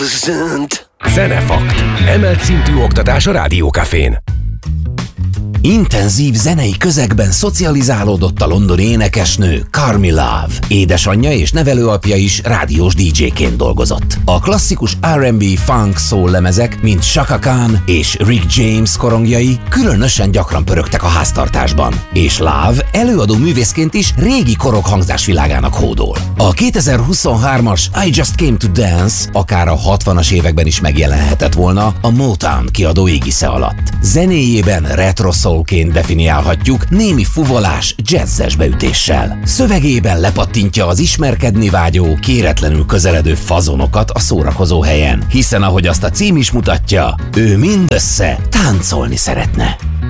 Zenefakt. Emelt szintű oktatás a Rádiókafén. Intenzív zenei közegben szocializálódott a londoni énekesnő Carmy Love. Édesanyja és nevelőapja is rádiós DJ-ként dolgozott. A klasszikus R&B, funk, soul lemezek, mint Chaka Khan és Rick James korongjai különösen gyakran pörögtek a háztartásban. És Love előadó művészként is régi korok hangzásvilágának hódol. A 2023-as I Just Came to Dance akár a 60-as években is megjelenhetett volna a Motown kiadó égisze alatt. Zenéjében retro soulként definiálhatjuk, némi fuvolás, jazzes beütéssel. Szövegében lepattintja az ismerkedni vágyó, kéretlenül közeledő fazonokat a szórakozó helyen, hiszen ahogy azt a cím is mutatja, ő mindössze táncolni szeretne.